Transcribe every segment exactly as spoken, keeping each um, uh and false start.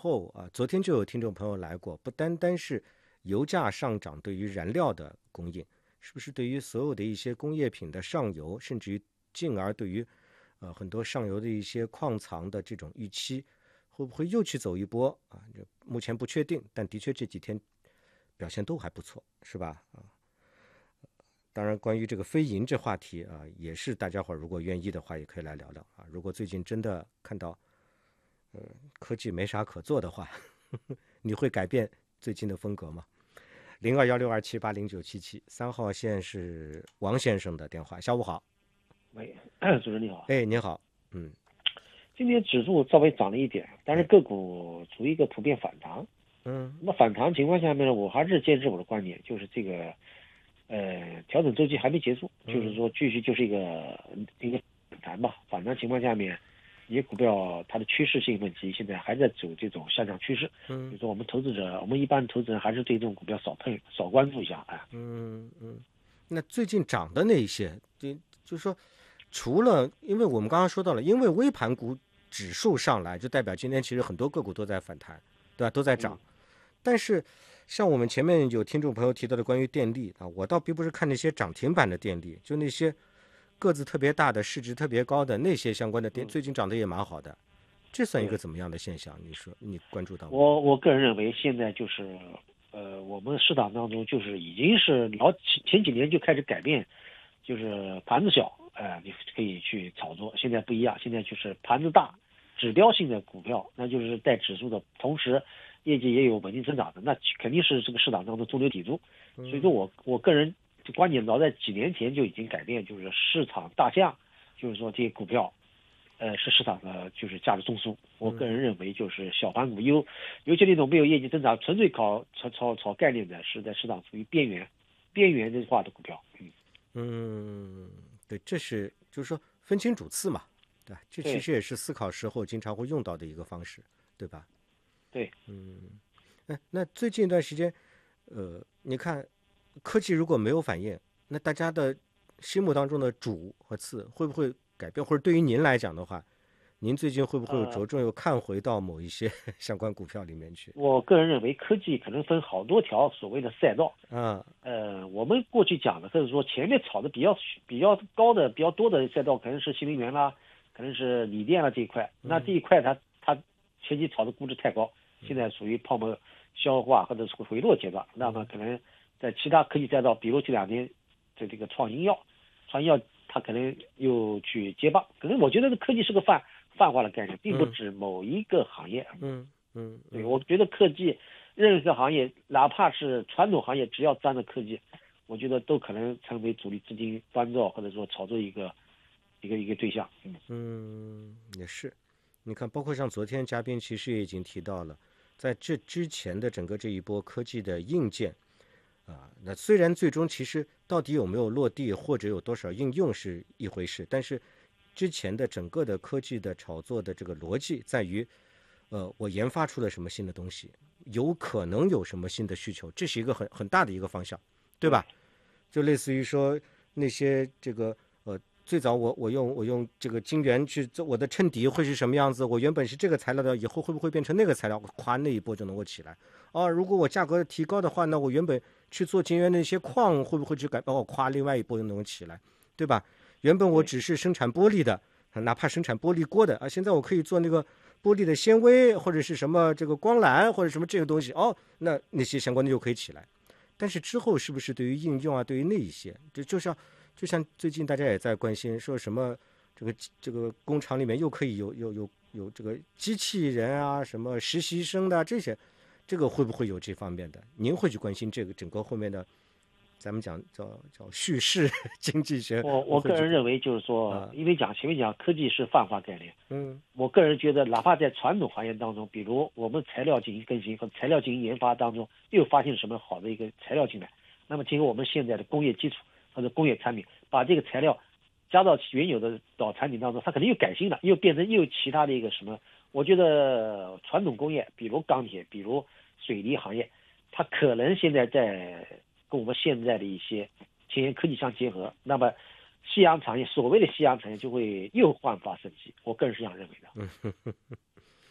后啊，昨天就有听众朋友来过，不单单是油价上涨对于燃料的供应，是不是对于所有的一些工业品的上游，甚至于进而对于呃很多上游的一些矿藏的这种预期，会不会又去走一波啊？目前不确定，但的确这几天表现都还不错，是吧？啊，当然，关于这个非银这话题啊，也是大家伙如果愿意的话，也可以来聊聊啊。如果最近真的看到呃科技没啥可做的话，呵呵你会改变最近的风格吗？零二幺六二七八零九七七，三号线是王先生的电话。下午好。 喂，主持人你好。 哎，您好。嗯， 今天指数稍微涨了一点，但是个股处于一个普遍反弹。 嗯， 那么反弹情况下面呢，我还是坚持我的观点，就是这个呃调整周期还没结束，就是说继续就是一个一个反弹吧。反弹情况下面，一些股票它的趋势性问题现在还在走这种下降趋势。嗯，就是说我们投资者，我们一般投资人还是对这种股票少碰少关注一下啊。 嗯嗯，那最近涨的那一些，就就是说，除了因为我们刚刚说到了，因为微盘股指数上来，就代表今天其实很多个股都在反弹，对吧？都在涨。嗯，但是像我们前面有听众朋友提到的关于电力啊，我倒并不是看那些涨停板的电力，就那些个子特别大的、市值特别高的那些相关的电，最近涨得也蛮好的。这算一个怎么样的现象？你说你关注到吗？ 我我个人认为现在就是，呃，我们市场当中就是已经是老前几年就开始改变，就是盘子小，哎、呃，你可以去炒作。现在不一样，现在就是盘子大，指标性的股票，那就是带指数的同时，业绩也有稳定增长的，那肯定是这个市场当中中流砥柱。所以说我我个人的观点早在几年前就已经改变，就是市场大象，就是说这些股票。呃，是市场的就是价值中枢。我个人认为，就是小盘股尤尤其那种没有业绩增长、纯粹靠炒炒炒概念的，是在市场处于边缘、边缘化的股票。嗯嗯，对，这是就是说分清主次嘛，对吧？这其实也是思考时候经常会用到的一个方式，对吧？ 对， 嗯，哎，那最近一段时间，呃，你看科技如果没有反应，那大家的心目当中的主和次会不会改变？或者对于您来讲的话，您最近会不会有着重又看回到某一些相关股票里面去？ 我个人认为，科技可能分好多条所谓的赛道。 啊， 呃，我们过去讲的，或者说前面炒的比较比较高的、比较多的赛道，可能是新能源啦，可能是锂电啦这一块。那这一块它它前期炒的估值太高，现在属于泡沫消化或者是回落阶段。那么可能在其他科技赛道，比如这两年的这个创新药，创新药它可能又去接棒。可能我觉得科技是个泛泛化的概念，并不指某一个行业。 嗯嗯， 对，我觉得科技任何一个行业，哪怕是传统行业，只要沾了科技，我觉得都可能成为主力资金关照或者说炒作一个一个一个对象。嗯嗯，也是。你看，包括像昨天嘉宾其实也已经提到了，在这之前的整个这一波科技的硬件啊，那虽然最终其实到底有没有落地或者有多少应用是一回事，但是之前的整个的科技的炒作的这个逻辑在于，呃，我研发出了什么新的东西，有可能有什么新的需求，这是一个很很大的一个方向，对吧？就类似于说那些这个呃。最早我我用我用这个晶圆去做我的衬底会是什么样子？我原本是这个材料的，以后会不会变成那个材料？夸那一波就能够起来。哦，如果我价格提高的话，那我原本去做晶圆那些矿会不会去改？哦，夸另外一波就能够起来，对吧？原本我只是生产玻璃的，哪怕生产玻璃锅的啊，现在我可以做那个玻璃的纤维或者是什么这个光缆或者什么这个东西。哦，那那些相关的就可以起来。但是之后是不是对于应用啊，对于那一些，就就像就像最近大家也在关心，说什么这个这个工厂里面又可以有有有有这个机器人啊，什么实习生的、啊、这些，这个会不会有这方面的？您会去关心这个整个后面的，咱们讲叫叫叙事经济学？ 我我个人认为就是说， 啊、 因为讲前面讲科技是泛化概念， 嗯， 我个人觉得，哪怕在传统行业当中，比如我们材料进行更新和材料进行研发当中，又发现什么好的一个材料进来，那么经过我们现在的工业基础或者工业产品，把这个材料加到原有的老产品当中，它可能又改新了，又变成又其他的一个什么？我觉得传统工业，比如钢铁，比如水泥行业，它可能现在在跟我们现在的一些前沿科技相结合，那么夕阳产业，所谓的夕阳产业就会又焕发生机。我个人是这样认为的。 嗯呵呵呵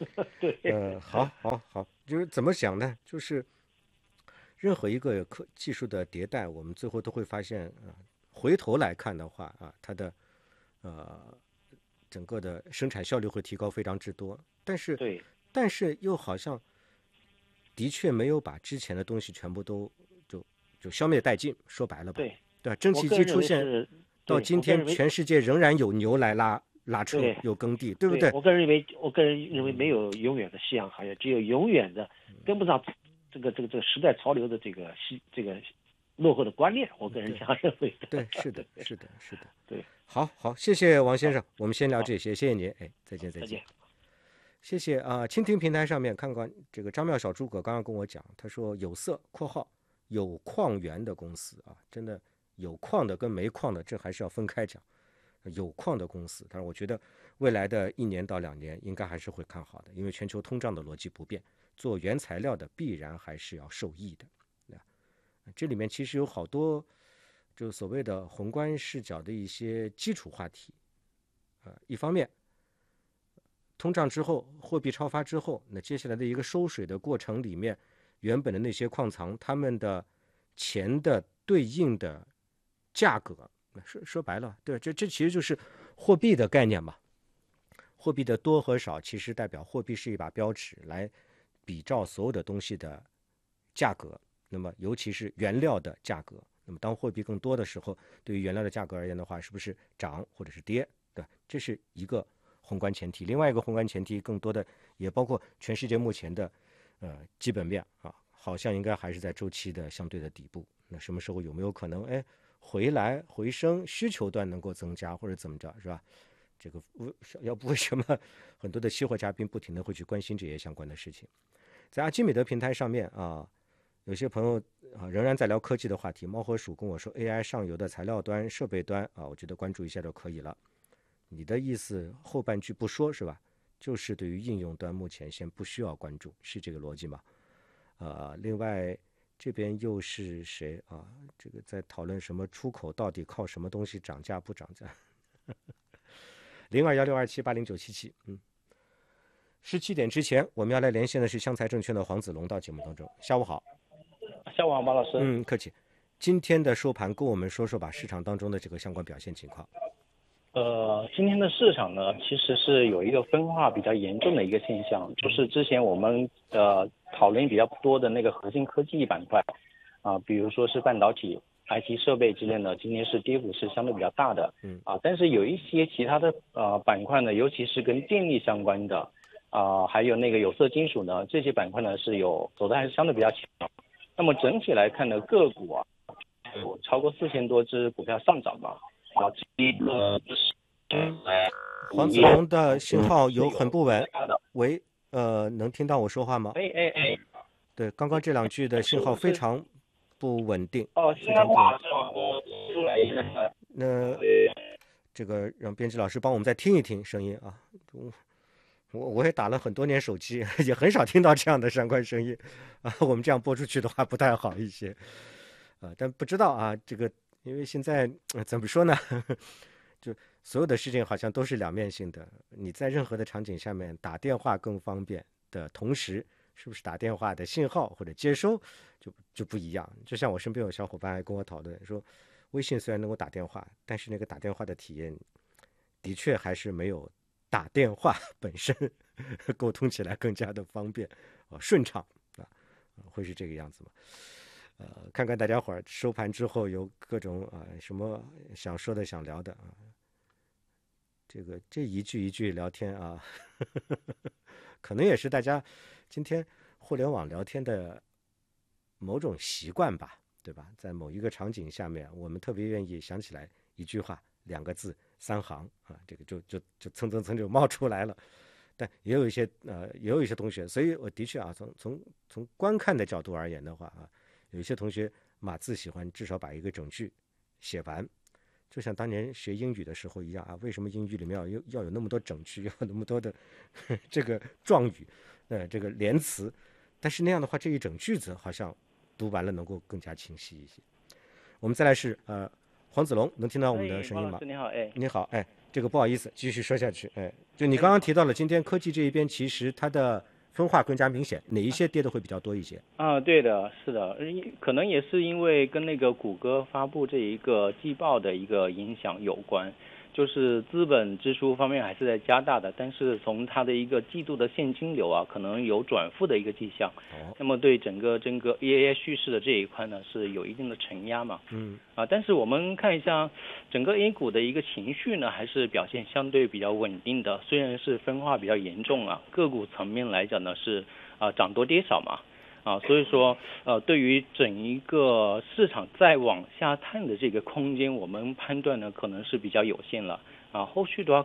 对， 呃，好，好，好，就是怎么想呢？就是任何一个科技术的迭代，我们最后都会发现，啊、回头来看的话，啊，它的呃整个的生产效率会提高非常之多，但是对， 但是又好像的确没有把之前的东西全部都就就消灭殆尽。说白了吧， 对， 对吧？蒸汽我个人认机出现为是， 到对， 今天， 我个人认为， 全世界仍然有牛来拉拉车， 对， 有耕地，对不对， 对？ 我个人认为，我个人认为没有永远的夕阳行业，只有永远的跟不上这个这个这个时代潮流的这个西这个落后的观念。我个人这样认为的。 对，是的，是的，是的。 对， 好好，谢谢王先好， 生，我们先聊好， 这些，谢谢您，哎，再见，再见。 再见。 谢谢啊！蜻蜓平台上面看看这个张妙小诸葛刚刚跟我讲，他说有色（括号有矿源的公司啊），真的有矿的跟没矿的，这还是要分开讲。有矿的公司，但是我觉得未来的一年到两年应该还是会看好的，因为全球通胀的逻辑不变，做原材料的必然还是要受益的。这里面其实有好多就所谓的宏观视角的一些基础话题。呃，一方面，通胀之后，货币超发之后，那接下来的一个收水的过程里面，原本的那些矿藏，他们的钱的对应的价格，说说白了，对，这这其实就是货币的概念嘛。货币的多和少，其实代表货币是一把标尺，来比照所有的东西的价格。那么，尤其是原料的价格。那么，当货币更多的时候，对于原料的价格而言的话，是不是涨或者是跌？对，这是一个宏观前提。另外一个宏观前提，更多的也包括全世界目前的呃基本面啊，好像应该还是在周期的相对的底部。那什么时候有没有可能哎回来回升，需求端能够增加或者怎么着，是吧？这个要不为什么很多的期货嘉宾不停的会去关心这些相关的事情？在阿基米德平台上面啊，有些朋友啊仍然在聊科技的话题。猫和鼠跟我说 A I 上游的材料端、设备端啊，我觉得关注一下就可以了。你的意思后半句不说是吧？就是对于应用端目前先不需要关注，是这个逻辑吗？呃，另外这边又是谁啊？这个在讨论什么出口到底靠什么东西涨价不涨价？零二幺六二七八零九七七，嗯，十七点之前我们要来连线的是湘财证券的黄子龙到节目当中。下午好。 下午好，马老师。 嗯，客气。今天的收盘跟我们说说吧，市场当中的这个相关表现情况。 呃，今天的市场呢，其实是有一个分化比较严重的一个现象，就是之前我们呃讨论比较多的那个核心科技板块啊、呃，比如说是半导体、I T 设备之类的，今天是跌幅是相对比较大的。 嗯啊，但是有一些其他的呃板块呢，尤其是跟电力相关的啊、呃，还有那个有色金属呢，这些板块呢是有走的还是相对比较强。那么整体来看呢，个股啊有超过四千多只股票上涨吧。啊，这一个黄子龙的信号有很不稳。喂，呃，能听到我说话吗？ 哎哎哎， 对，刚刚这两句的信号非常不稳定。 哦，现在马上我出来一个。 那这个让编辑老师帮我们再听一听声音啊。我我也打了很多年手机，也很少听到这样的相关声音啊。我们这样播出去的话不太好一些啊，但不知道啊，这个因为现在、呃、怎么说呢？就所有的事情好像都是两面性的。你在任何的场景下面打电话更方便的同时，是不是打电话的信号或者接收就就不一样？就像我身边有小伙伴还跟我讨论说，微信虽然能够打电话，但是那个打电话的体验的确还是没有打电话本身沟通起来更加的方便啊、顺畅啊，会是这个样子吗？呃，看看大家伙儿收盘之后有各种啊、呃、什么想说的想聊的啊，这个这一句一句聊天啊，呵呵呵可能也是大家今天互联网聊天的某种习惯吧，对吧？在某一个场景下面，我们特别愿意想起来一句话、两个字、三行啊，这个就就就蹭蹭蹭就冒出来了。但也有一些呃，也有一些同学，所以我的确啊，从从从观看的角度而言的话啊。有一些同学码字喜欢至少把一个整句写完，就像当年学英语的时候一样啊。为什么英语里面要有要有那么多整句，要有那么多的这个状语，呃，这个连词？但是那样的话，这一整句子好像读完了能够更加清晰一些。我们再来是呃，黄子龙，能听到我们的声音吗？ 你好，哎， 你好，哎， 这个不好意思，继续说下去。哎，就你刚刚提到了，今天科技这一边其实它的分化更加明显，哪一些跌的会比较多一些？ 啊，对的，是的，可能也是因为跟那个谷歌发布这一个季报的一个影响有关。就是资本支出方面还是在加大的，但是从它的一个季度的现金流啊，可能有转负的一个迹象。哦、那么对整个整个 E A 叙事的这一块呢，是有一定的承压嘛。 嗯。 啊，但是我们看一下整个 A 股的一个情绪呢，还是表现相对比较稳定的，虽然是分化比较严重啊，个股层面来讲呢是啊涨多跌少嘛。啊，所以说，呃，对于整一个市场再往下探的这个空间，我们判断呢可能是比较有限了。啊，后续的话。